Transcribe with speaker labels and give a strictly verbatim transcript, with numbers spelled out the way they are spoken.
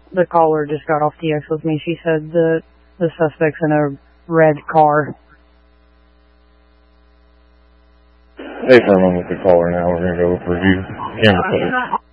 Speaker 1: the caller just got off the X with me. She said the the suspect's in a red car.
Speaker 2: Hey, Herman with the caller now. We're going to go review camera footage.